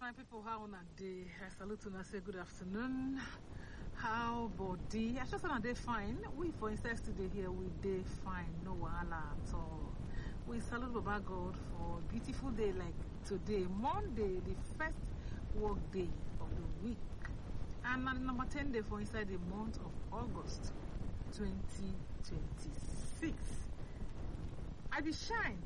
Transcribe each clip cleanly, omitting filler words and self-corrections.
fine people, how on a day? I salute you and I say good afternoon. How body? I just want to day fine. We for instance today here we day fine, no wahala at all. We salute Baba God for a beautiful day like today, Monday, the first work day of the week, and number 10 day for inside the month of August 2026. I be shine,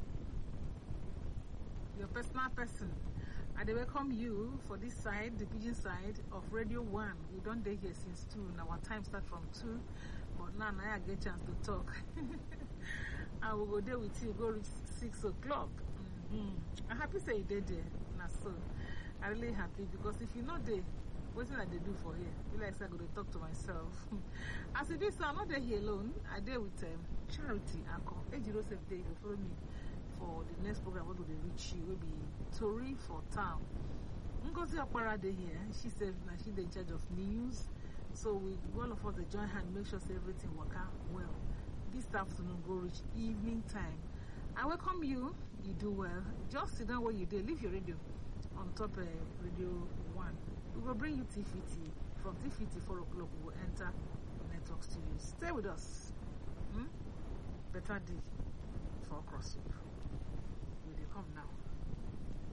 your personal person. I welcome you for this side, the pigeon side of Radio 1. We don't day here since 2. Now our time start from 2. But now I get chance to talk. I will go there with you, go reach 6 o'clock. I'm happy say you did there. Now so, I'm really happy because if you know there, what's that they do for here? You like I go to talk to myself. As it is, I'm not there here alone. I there with Charity Ako. Ejiro said they will follow me for the next program. What will they reach you? Will be Tori for town. Ngozi Okpara day here. She said now she's in charge of news. So we all of us the join hand make sure everything work out well. This afternoon go reach evening time. I welcome you. You do well. Just sit down where you did. Leave your radio on top Radio 1. We will bring you TFT. From TFT 4 o'clock we will enter Network Studios. Stay with us. Better day for Crossroad. Will they come now?